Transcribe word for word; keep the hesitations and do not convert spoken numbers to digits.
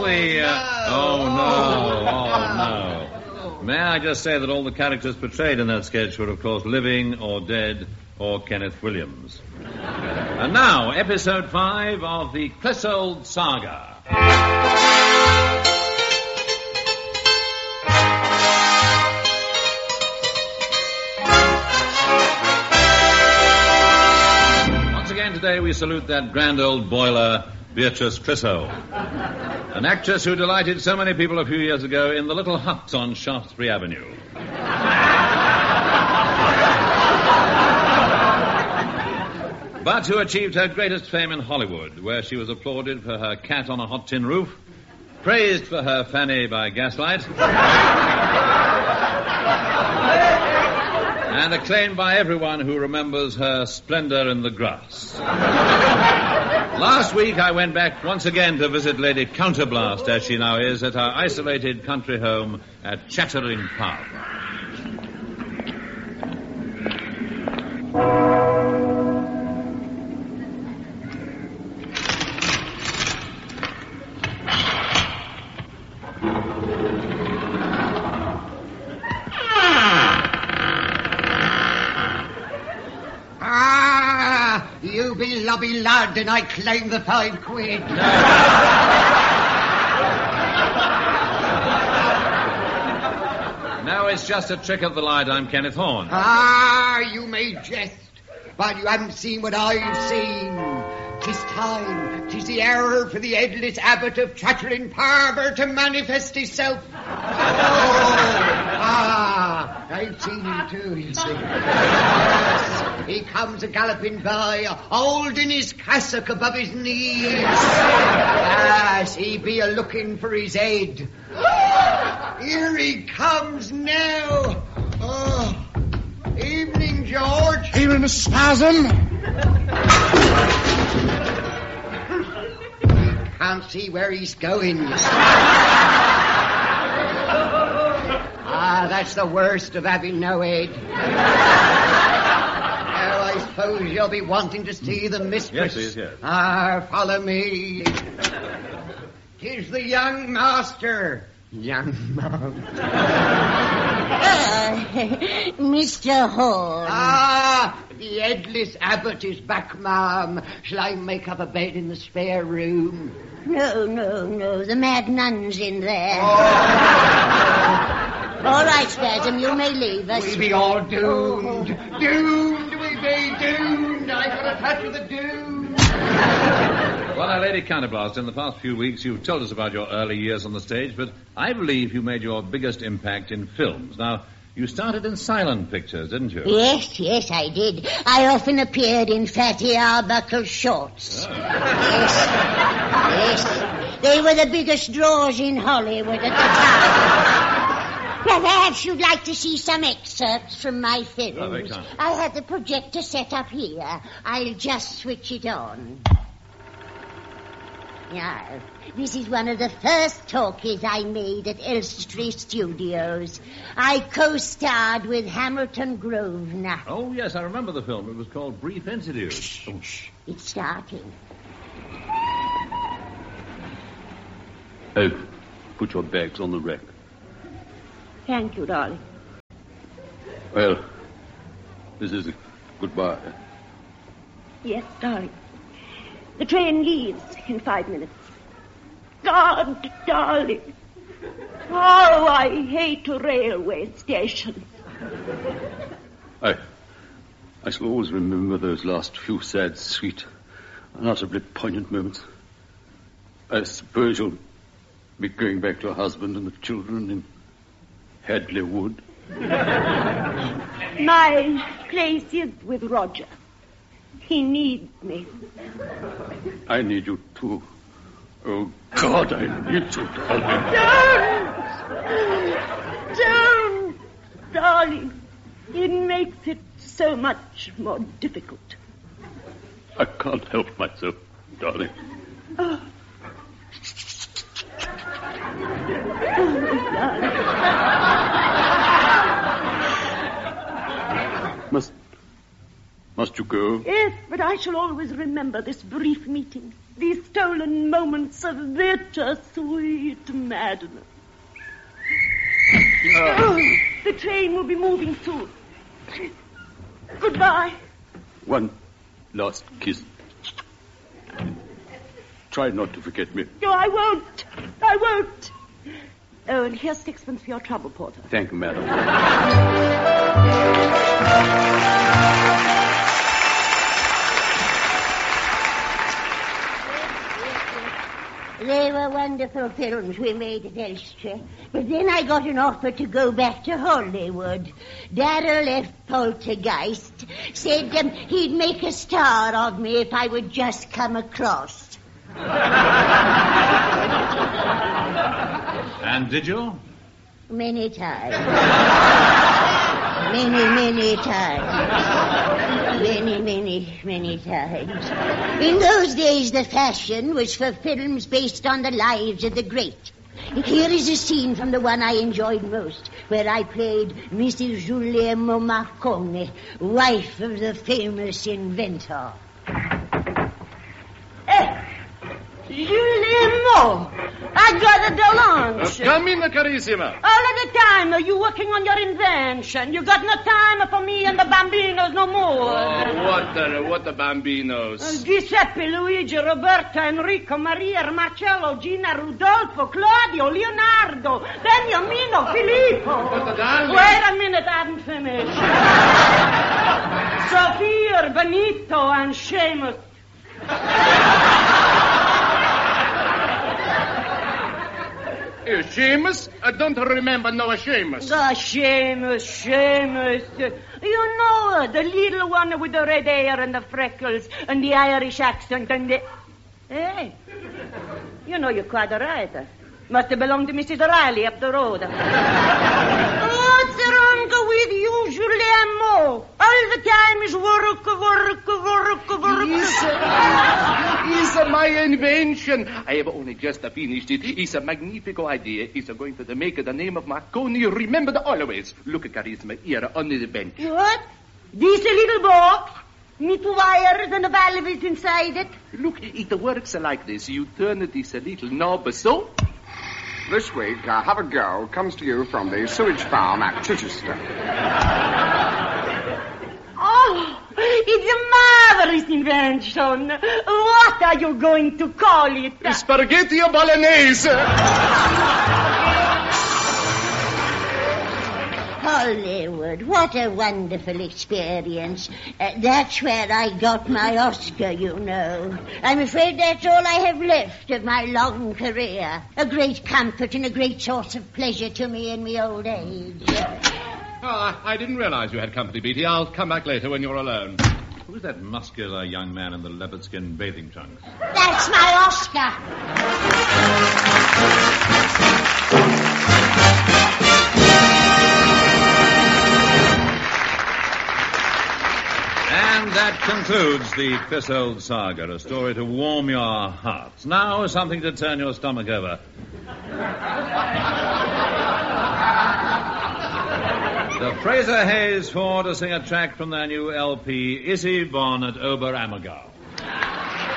the... Uh... Oh, no. Oh, no. May I just say that all the characters portrayed in that sketch were, of course, living or dead or Kenneth Williams. And now, episode five of the Clissold Saga. Once again today we salute that grand old boiler, Beatrice Clissold, an actress who delighted so many people a few years ago in The Little Hut on Shaftesbury Avenue. But who achieved her greatest fame in Hollywood, where she was applauded for her cat on a hot tin roof, praised for her fanny by gaslight, and acclaimed by everyone who remembers her splendor in the grass. Last week I went back once again to visit Lady Counterblast, as she now is, at her isolated country home at Chattering Park. You be lobby lad, and I claim the five quid. No, it's just a trick of the light. I'm Kenneth Horne. Ah, you may jest, but you haven't seen what I've seen. 'Tis time, 'tis the hour for the headless abbot of Chattering Park to manifest himself. Oh, ah, I've seen him too, you see. Yes, he comes a-galloping by, holding his cassock above his knees. Yes, he be a-looking for his head. Here he comes now. Oh, evening, George. Here, Mister Spasm. Can't see where he's going. Ah, that's the worst of having no head. Now, I suppose you'll be wanting to see the mistress. Yes, yes, yes. Ah, follow me. 'Tis the young master. Young master. Uh, Mister Horne. Ah, the headless abbot is back, ma'am. Shall I make up a bed in the spare room? No, no, no. The mad nun's in there. Oh. All right, Spasm, you may leave us. We be all doomed. Oh. Doomed, we be doomed. I got a touch of the doom. Well, now, Lady Counterblast, in the past few weeks you've told us about your early years on the stage, but I believe you made your biggest impact in films. Now, you started in silent pictures, didn't you? Yes, yes, I did. I often appeared in Fatty Arbuckle shorts. Oh. Yes, yes. They were the biggest draws in Hollywood at the time. Perhaps you'd like to see some excerpts from my films. Oh, very kind. I had the projector set up here. I'll just switch it on. Now, this is one of the first talkies I made at Elstree Studios. I co-starred with Hamilton Grosvenor. Oh, yes, I remember the film. It was called Brief Interview. Shh, shh. It's starting. Oh, put your bags on the rack. Thank you, darling. Well, this is a goodbye. Yes, darling. The train leaves in five minutes. God, darling. Oh, I hate railway stations. I, I shall always remember those last few sad, sweet, unutterably poignant moments. I suppose you'll be going back to your husband and the children in Hadley Wood. My place is with Roger. He needs me. I need you too. Oh, God, I need you, darling. Don't! Don't! Darling, it makes it so much more difficult. I can't help myself, darling. Oh. Must, must you go. Yes, but I shall always remember this brief meeting. These stolen moments of bittersweet madness. No. Oh, the train will be moving soon. Goodbye. One last kiss. Try not to forget me. No, I won't. I won't. Oh, and here's sixpence for your trouble, Porter. Thank you, madam. They were wonderful films we made at Elstree. But then I got an offer to go back to Hollywood. Darrell left Poltergeist. Said um, he'd make a star of me if I would just come across. And did you? Many times. Many, many times. Many, many, many times. In those days, the fashion was for films based on the lives of the great. Here is a scene from the one I enjoyed most, where I played Missus Guglielmo Marconi, wife of the famous inventor. Eh, Guglielmo! I got a delange. Uh, come in, Carissima. All of the time are you working on your invention. You got no time for me and the bambinos no more. Oh, what the, what the bambinos? Uh, Giuseppe, Luigi, Roberto, Enrico, Maria, Marcello, Gina, Rudolfo, Claudio, Leonardo, Beniamino, Filippo. But the darling. Wait a minute, I haven't finished. Sophia, Benito, and Seamus. Uh, Seamus? I don't remember no Seamus. Oh, Seamus, Seamus. You know, the little one with the red hair and the freckles and the Irish accent and the... Hey, you know you're quite right. Must have belonged to Missus Riley up the road. What's wrong with you, Guglielmo? All the time is work, work, work, work. It's, it's my invention. I have only just finished it. It's a magnifico idea. It's going to make the name of Marconi remembered always. Look at Charisma here on the bench. What? This little box? With wires and valves inside it? Look, it works like this. You turn this little knob so... This week, uh, Have a Girl comes to you from the sewage farm at Chichester. Oh, it's a marvelous invention. What are you going to call it? Spaghetti bolognese. Hollywood, what a wonderful experience. Uh, that's where I got my Oscar, you know. I'm afraid that's all I have left of my long career. A great comfort and a great source of pleasure to me in my old age. Oh, I, I didn't realize you had company, Beatty. I'll come back later when you're alone. Who's that muscular young man in the leopard skin bathing trunks? That's my Oscar. And that concludes the Clissold saga, a story to warm your hearts. Now, something to turn your stomach over. The Fraser Hayes Four to sing a track from their new L P, Izzy Bon at Ober Ammergau.